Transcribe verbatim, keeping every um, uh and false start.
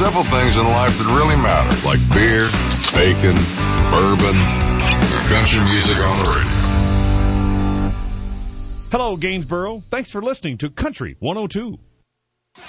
simple things in life that really matter, like beer, bacon, bourbon, country music on the radio. Hello, Gainsboro. Thanks for listening to Country one oh two.